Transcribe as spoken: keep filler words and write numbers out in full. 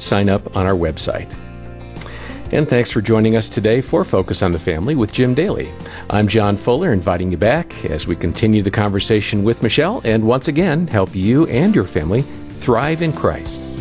sign up on our website. And thanks for joining us today for Focus on the Family with Jim Daly. I'm John Fuller, inviting you back as we continue the conversation with Michelle and once again help you and your family thrive in Christ.